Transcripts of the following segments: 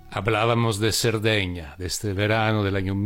Hablábamos de Cerdeña, de este verano del año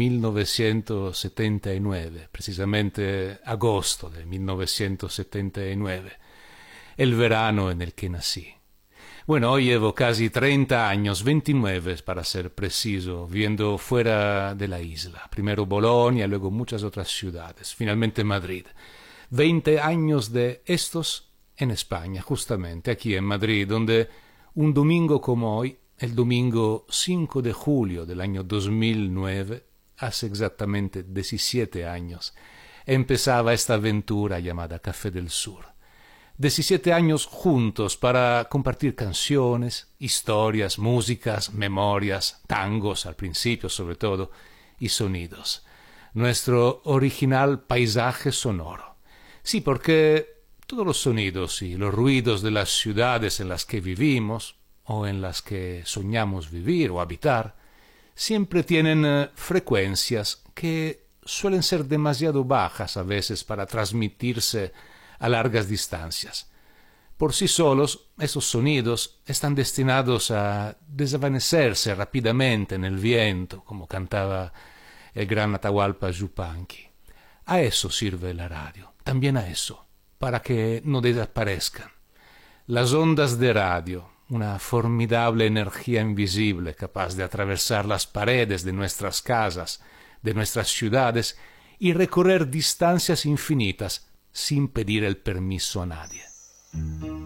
1979, precisamente agosto de 1979, el verano en el que nací. Bueno, hoy llevo casi 30 años, 29 para ser preciso, viviendo fuera de la isla. Primero Bolonia, luego muchas otras ciudades, finalmente Madrid. 20 años de estos en España, justamente aquí en Madrid, donde un domingo como hoy, el domingo 5 de julio del año 2009, hace exactamente 17 años, empezaba esta aventura llamada Café del Sur. 17 años juntos para compartir canciones, historias, músicas, memorias, tangos al principio sobre todo, y sonidos. Nuestro original paisaje sonoro. Sí, porque todos los sonidos y los ruidos de las ciudades en las que vivimos, o en las que soñamos vivir o habitar, siempre tienen frecuencias que suelen ser demasiado bajas a veces para transmitirse a largas distancias. Por sí solos, esos sonidos están destinados a desvanecerse rápidamente en el viento, como cantaba el gran Atahualpa Yupanqui. A eso sirve la radio, también a eso, para que no desaparezcan. Las ondas de radio, una formidable energía invisible capaz de atravesar las paredes de nuestras casas, de nuestras ciudades y recorrer distancias infinitas sin pedir el permiso a nadie.